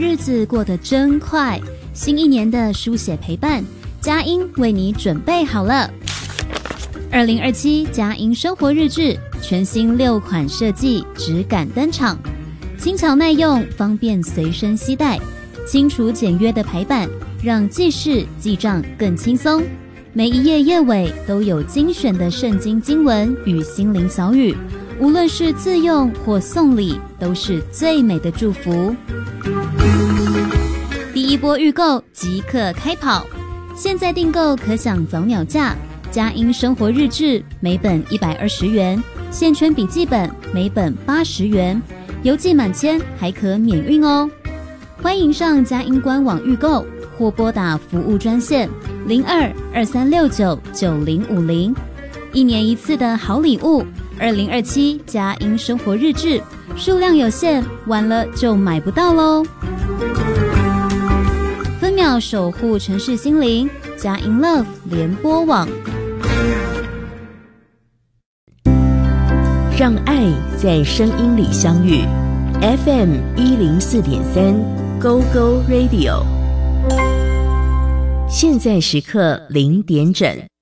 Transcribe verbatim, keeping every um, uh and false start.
日子过得真快，新一年的书写陪伴，佳音为你准备好了。二零二七佳音生活日志全新六款设计质感登场，轻巧耐用，方便随身携带，清楚简约的排版让记事记账更轻松。每一页页尾都有精选的圣经经文与心灵小语，无论是自用或送礼，都是最美的祝福。第一波预购即刻开跑，现在订购可享早鸟价。佳音生活日志每本一百二十元，线圈笔记本每本八十元，邮寄满千还可免运哦。欢迎上佳音官网预购，或拨打服务专线零二二三六九九零五零。一年一次的好礼物，二零二七佳音生活日志，数量有限，晚了就买不到喽。分秒守护城市心灵，佳音 Love 联播网。 让爱在声音里相遇 ，F M 一零四点三 ，Go Go Radio。现在时刻零点整。